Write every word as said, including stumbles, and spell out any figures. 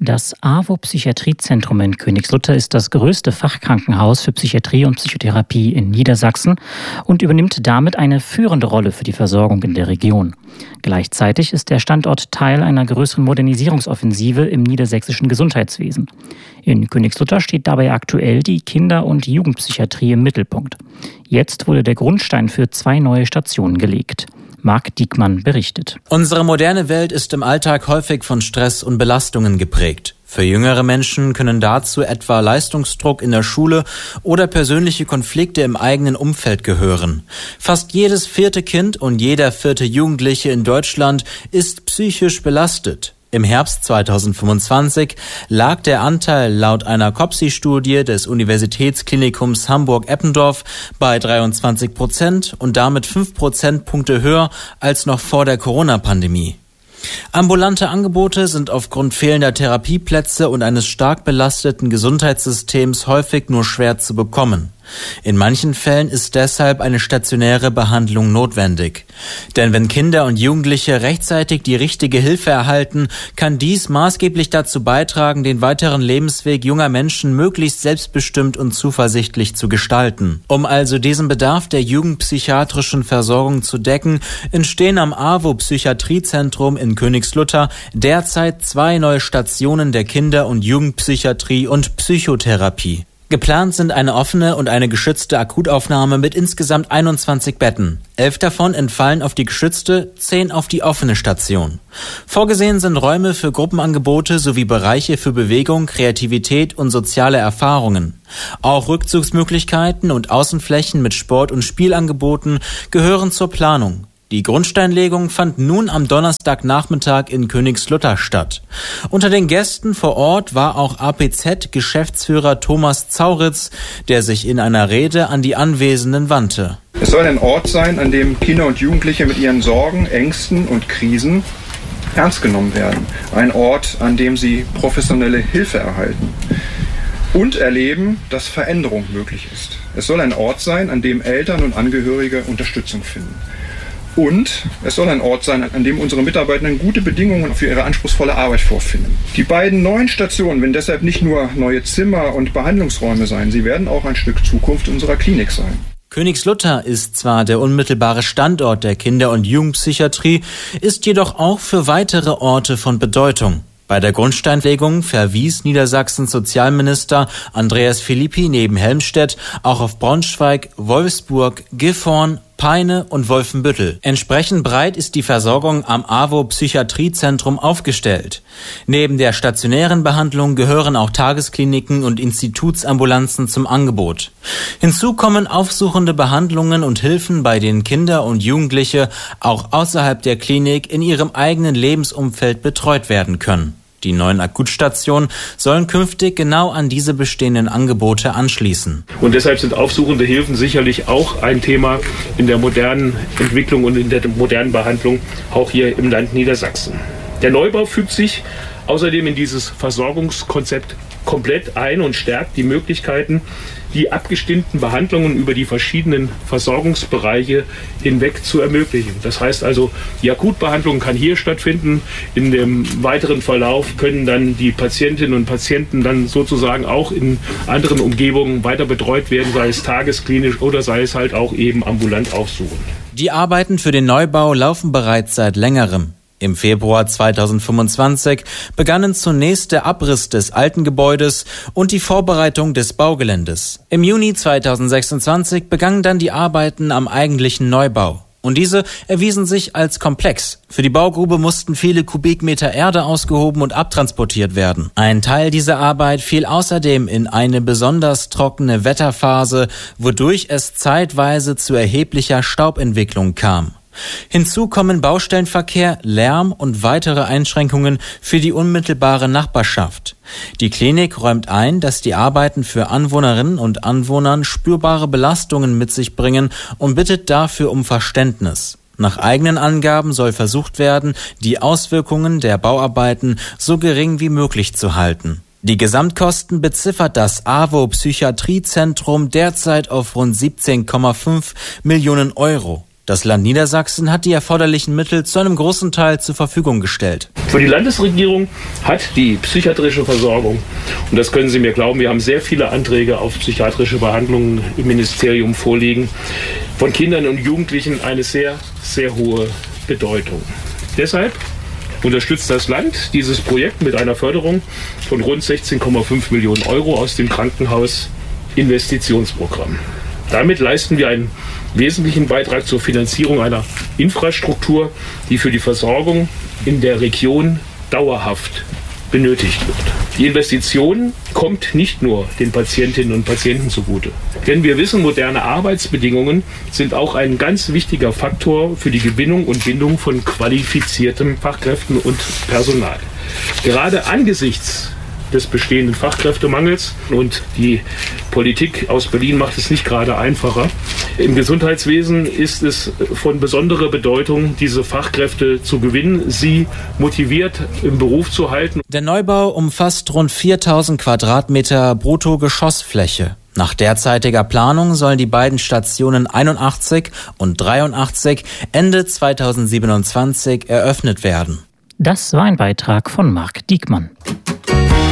Das AWO-Psychiatriezentrum in Königslutter ist das größte Fachkrankenhaus für Psychiatrie und Psychotherapie in Niedersachsen und übernimmt damit eine führende Rolle für die Versorgung in der Region. Gleichzeitig ist der Standort Teil einer größeren Modernisierungsoffensive im niedersächsischen Gesundheitswesen. In Königslutter steht dabei aktuell die Kinder- und Jugendpsychiatrie im Mittelpunkt. Jetzt wurde der Grundstein für zwei neue Stationen gelegt. Marc Diekmann berichtet. Unsere moderne Welt ist im Alltag häufig von Stress und Belastungen geprägt. Für jüngere Menschen können dazu etwa Leistungsdruck in der Schule oder persönliche Konflikte im eigenen Umfeld gehören. Fast jedes vierte Kind und jeder vierte Jugendliche in Deutschland ist psychisch belastet. Im Herbst zweitausendfünfundzwanzig lag der Anteil laut einer COPSI-Studie des Universitätsklinikums Hamburg-Eppendorf bei dreiundzwanzig Prozent und damit fünf Prozentpunkte höher als noch vor der Corona-Pandemie. Ambulante Angebote sind aufgrund fehlender Therapieplätze und eines stark belasteten Gesundheitssystems häufig nur schwer zu bekommen. In manchen Fällen ist deshalb eine stationäre Behandlung notwendig. Denn wenn Kinder und Jugendliche rechtzeitig die richtige Hilfe erhalten, kann dies maßgeblich dazu beitragen, den weiteren Lebensweg junger Menschen möglichst selbstbestimmt und zuversichtlich zu gestalten. Um also diesen Bedarf der jugendpsychiatrischen Versorgung zu decken, entstehen am AWO-Psychiatriezentrum in Königslutter derzeit zwei neue Stationen der Kinder- und Jugendpsychiatrie und Psychotherapie. Geplant sind eine offene und eine geschützte Akutaufnahme mit insgesamt einundzwanzig Betten. Elf davon entfallen auf die geschützte, zehn auf die offene Station. Vorgesehen sind Räume für Gruppenangebote sowie Bereiche für Bewegung, Kreativität und soziale Erfahrungen. Auch Rückzugsmöglichkeiten und Außenflächen mit Sport- und Spielangeboten gehören zur Planung. Die Grundsteinlegung fand nun am Donnerstagnachmittag in Königslutter statt. Unter den Gästen vor Ort war auch A P Z-Geschäftsführer Thomas Zauritz, der sich in einer Rede an die Anwesenden wandte. Es soll ein Ort sein, an dem Kinder und Jugendliche mit ihren Sorgen, Ängsten und Krisen ernst genommen werden. Ein Ort, an dem sie professionelle Hilfe erhalten und erleben, dass Veränderung möglich ist. Es soll ein Ort sein, an dem Eltern und Angehörige Unterstützung finden. Und es soll ein Ort sein, an dem unsere Mitarbeitenden gute Bedingungen für ihre anspruchsvolle Arbeit vorfinden. Die beiden neuen Stationen werden deshalb nicht nur neue Zimmer und Behandlungsräume sein, sie werden auch ein Stück Zukunft unserer Klinik sein. Königslutter ist zwar der unmittelbare Standort der Kinder- und Jugendpsychiatrie, ist jedoch auch für weitere Orte von Bedeutung. Bei der Grundsteinlegung verwies Niedersachsens Sozialminister Andreas Philippi neben Helmstedt auch auf Braunschweig, Wolfsburg, Gifhorn, Peine und Wolfenbüttel. Entsprechend breit ist die Versorgung am AWO-Psychiatriezentrum aufgestellt. Neben der stationären Behandlung gehören auch Tageskliniken und Institutsambulanzen zum Angebot. Hinzu kommen aufsuchende Behandlungen und Hilfen, bei denen Kinder und Jugendliche auch außerhalb der Klinik in ihrem eigenen Lebensumfeld betreut werden können. Die neuen Akutstationen sollen künftig genau an diese bestehenden Angebote anschließen. Und deshalb sind aufsuchende Hilfen sicherlich auch ein Thema in der modernen Entwicklung und in der modernen Behandlung, auch hier im Land Niedersachsen. Der Neubau fügt sich außerdem in dieses Versorgungskonzept komplett ein und stärkt die Möglichkeiten, die abgestimmten Behandlungen über die verschiedenen Versorgungsbereiche hinweg zu ermöglichen. Das heißt also, die Akutbehandlung kann hier stattfinden. In dem weiteren Verlauf können dann die Patientinnen und Patienten dann sozusagen auch in anderen Umgebungen weiter betreut werden, sei es tagesklinisch oder sei es halt auch eben ambulant aufsuchen. Die Arbeiten für den Neubau laufen bereits seit längerem. Im Februar zweitausendfünfundzwanzig begannen zunächst der Abriss des alten Gebäudes und die Vorbereitung des Baugeländes. Im Juni zweitausendsechsundzwanzig begannen dann die Arbeiten am eigentlichen Neubau. Und diese erwiesen sich als komplex. Für die Baugrube mussten viele Kubikmeter Erde ausgehoben und abtransportiert werden. Ein Teil dieser Arbeit fiel außerdem in eine besonders trockene Wetterphase, wodurch es zeitweise zu erheblicher Staubentwicklung kam. Hinzu kommen Baustellenverkehr, Lärm und weitere Einschränkungen für die unmittelbare Nachbarschaft. Die Klinik räumt ein, dass die Arbeiten für Anwohnerinnen und Anwohnern spürbare Belastungen mit sich bringen und bittet dafür um Verständnis. Nach eigenen Angaben soll versucht werden, die Auswirkungen der Bauarbeiten so gering wie möglich zu halten. Die Gesamtkosten beziffert das AWO-Psychiatriezentrum derzeit auf rund siebzehn Komma fünf Millionen Euro. Das Land Niedersachsen hat die erforderlichen Mittel zu einem großen Teil zur Verfügung gestellt. Für die Landesregierung hat die psychiatrische Versorgung, und das können Sie mir glauben, wir haben sehr viele Anträge auf psychiatrische Behandlungen im Ministerium vorliegen, von Kindern und Jugendlichen eine sehr, sehr hohe Bedeutung. Deshalb unterstützt das Land dieses Projekt mit einer Förderung von rund sechzehn Komma fünf Millionen Euro aus dem Krankenhausinvestitionsprogramm. Damit leisten wir einen wesentlichen Beitrag zur Finanzierung einer Infrastruktur, die für die Versorgung in der Region dauerhaft benötigt wird. Die Investition kommt nicht nur den Patientinnen und Patienten zugute. Denn wir wissen, moderne Arbeitsbedingungen sind auch ein ganz wichtiger Faktor für die Gewinnung und Bindung von qualifizierten Fachkräften und Personal. Gerade angesichts des bestehenden Fachkräftemangels, und die Politik aus Berlin macht es nicht gerade einfacher. Im Gesundheitswesen ist es von besonderer Bedeutung, diese Fachkräfte zu gewinnen, sie motiviert im Beruf zu halten. Der Neubau umfasst rund viertausend Quadratmeter Brutto-Geschossfläche. Nach derzeitiger Planung sollen die beiden Stationen einundachtzig und dreiundachtzig Ende zweitausendsiebenundzwanzig eröffnet werden. Das war ein Beitrag von Marc Diekmann.